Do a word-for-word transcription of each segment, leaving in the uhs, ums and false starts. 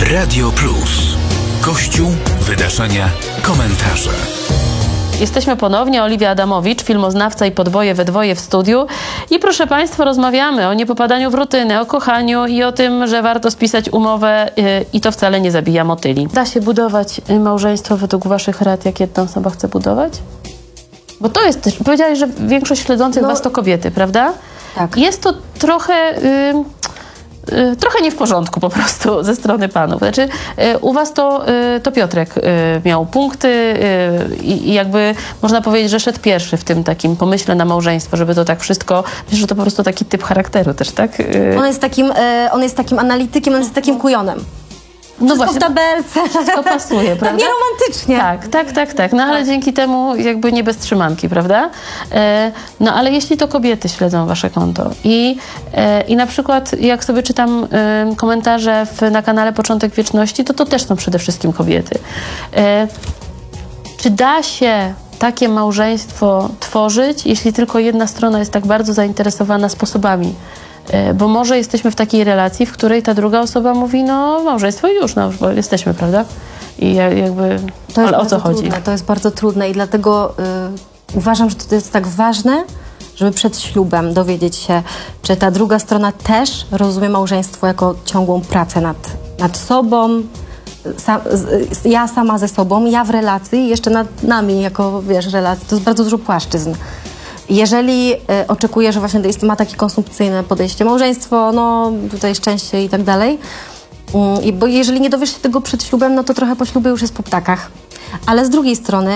Radio Plus. Kościół, wydarzenia, komentarze. Jesteśmy ponownie, Oliwia Adamowicz, filmoznawca i podboje we dwoje w studiu. I proszę Państwa, rozmawiamy o niepopadaniu w rutynę, o kochaniu i o tym, że warto spisać umowę yy, i to wcale nie zabija motyli. Da się budować małżeństwo według Waszych rad, jak jedna osoba chce budować? Bo to jest też, powiedziałeś, że większość śledzących No, Was to kobiety, prawda? Tak. Jest to trochę... Yy, trochę nie w porządku po prostu ze strony panów. Znaczy, u was to, to Piotrek miał punkty i jakby można powiedzieć, że szedł pierwszy w tym takim pomyśle na małżeństwo, żeby to tak wszystko, myślę, że to po prostu taki typ charakteru też, tak? On jest takim, on jest takim analitykiem, on jest takim kujonem. No Wszystko właśnie, w tabelce. wszystko pasuje, prawda? Tak nie romantycznie. Tak, tak, tak, tak. No ale dzięki temu jakby nie bez trzymanki, prawda? E, no ale jeśli to kobiety śledzą wasze konto i, e, i na przykład jak sobie czytam e, komentarze w, na kanale Początek Wieczności, to to też są przede wszystkim kobiety. E, czy da się takie małżeństwo tworzyć, jeśli tylko jedna strona jest tak bardzo zainteresowana sposobami? Bo może jesteśmy w takiej relacji, w której ta druga osoba mówi, no małżeństwo i już, no bo jesteśmy, prawda? I jakby, To jest ale o co chodzi? Trudne, to jest bardzo trudne i dlatego y, uważam, że to jest tak ważne, żeby przed ślubem dowiedzieć się, czy ta druga strona też rozumie małżeństwo jako ciągłą pracę nad, nad sobą, Sa, z, ja sama ze sobą, ja w relacji i jeszcze nad nami jako, wiesz, relacji. To jest bardzo dużo płaszczyzn. Jeżeli y, oczekuję, że właśnie jest, ma takie konsumpcyjne podejście, małżeństwo, no tutaj szczęście i tak dalej, y, bo jeżeli nie dowiesz się tego przed ślubem, no to trochę po ślubie już jest po ptakach. Ale z drugiej strony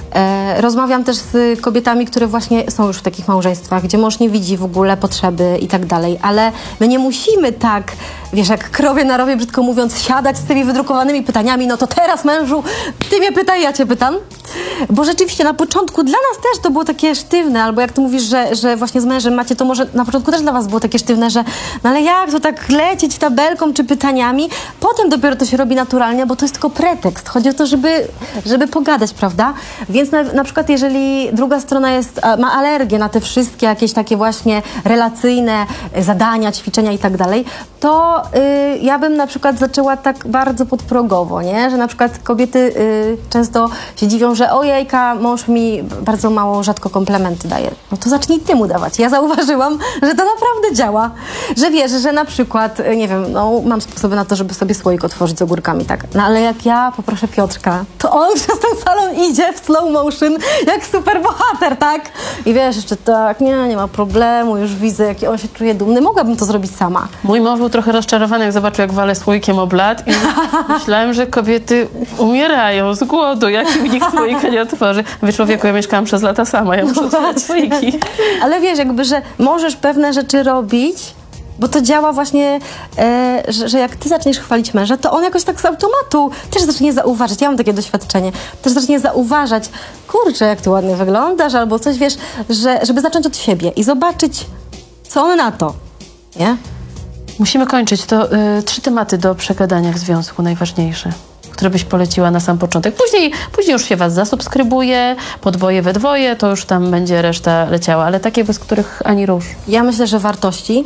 e, rozmawiam też z kobietami, które właśnie są już w takich małżeństwach, gdzie mąż nie widzi w ogóle potrzeby i tak dalej, ale my nie musimy tak, wiesz, jak krowie na rowie, brzydko mówiąc, siadać z tymi wydrukowanymi pytaniami, no to teraz mężu, ty mnie pytaj, ja cię pytam. Bo rzeczywiście na początku dla nas też to było takie sztywne, albo jak ty mówisz, że, że właśnie z mężem macie, to może na początku też dla was było takie sztywne, że no ale jak to tak lecieć tabelką czy pytaniami, potem dopiero to się robi naturalnie, bo to jest tylko pretekst. Chodzi o to, żeby, żeby pogadać, prawda? Więc na, na przykład jeżeli druga strona jest, ma alergię na te wszystkie jakieś takie właśnie relacyjne zadania, ćwiczenia i tak dalej, to y, ja bym na przykład zaczęła tak bardzo podprogowo, nie? Że na przykład kobiety y, często się dziwią, że ojejka, mąż mi bardzo mało, rzadko komplementy daje. No to zacznij ty mu dawać. Ja zauważyłam, że to naprawdę działa. Że wiesz, że na przykład, nie wiem, no mam sposoby na to, żeby sobie słoik otworzyć z ogórkami, tak. No ale jak ja poproszę Piotrka, to on przez ten salon idzie w slow motion jak super bohater, tak? I wiesz, jeszcze tak, nie, nie ma problemu, już widzę, jaki on się czuje dumny. Mogłabym to zrobić sama. Mój mąż był trochę rozczarowany, jak zobaczył, jak walę słoikiem o blat i myślałem, że kobiety umierają z głodu, jak mi nikt słoika nie otworzy. Wiesz, człowieku, ja mieszkałam przez lata sama, ja muszę No otworzyć słoiki. Ale wiesz, jakby, że możesz pewne rzeczy robić, bo to działa właśnie, e, że, że jak ty zaczniesz chwalić męża, to on jakoś tak z automatu też zacznie zauważać. Ja mam takie doświadczenie. Też zacznie zauważać, kurczę, jak ty ładnie wyglądasz, albo coś, wiesz, że, żeby zacząć od siebie i zobaczyć, co on na to, nie? Musimy kończyć. To y, trzy tematy do przegadania w związku, najważniejsze, które byś poleciła na sam początek. Później, później już się was zasubskrybuje, podboje we dwoje, to już tam będzie reszta leciała, ale takie, bez których ani rusz. Ja myślę, że wartości,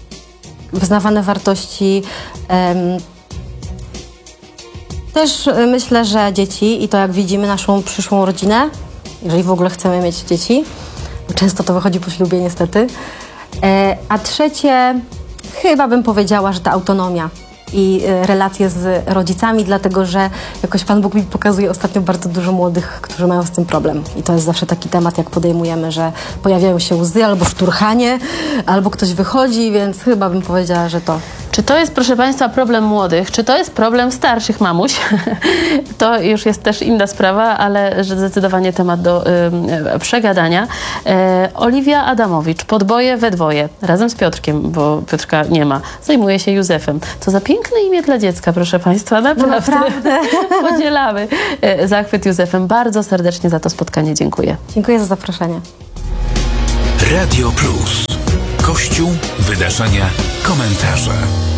wyznawane wartości, em, też myślę, że dzieci i to jak widzimy naszą przyszłą rodzinę, jeżeli w ogóle chcemy mieć dzieci, bo często to wychodzi po ślubie niestety, e, a trzecie, chyba bym powiedziała, że ta autonomia i relacje z rodzicami, dlatego że jakoś Pan Bóg mi pokazuje ostatnio bardzo dużo młodych, którzy mają z tym problem. I to jest zawsze taki temat, jak podejmujemy, że pojawiają się łzy albo szturchanie, albo ktoś wychodzi, więc chyba bym powiedziała, że to. Czy to jest, proszę Państwa, problem młodych? Czy to jest problem starszych mamuś? To już jest też inna sprawa, ale zdecydowanie temat do y, przegadania. E, Oliwia Adamowicz, podboje we dwoje, razem z Piotrkiem, bo Piotrka nie ma, zajmuje się Józefem. Co za piękne imię dla dziecka, proszę Państwa, naprawdę. No naprawdę. Podzielamy e, zachwyt Józefem. Bardzo serdecznie za to spotkanie dziękuję. Dziękuję za zaproszenie. Radio Plus. Kościół, wydarzenia, komentarze.